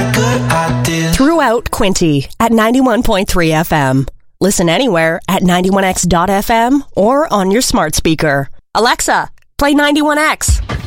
got good ideas. Throughout Quinte at 91.3 FM. Listen anywhere at 91x.fm or on your smart speaker. Alexa, play 91X.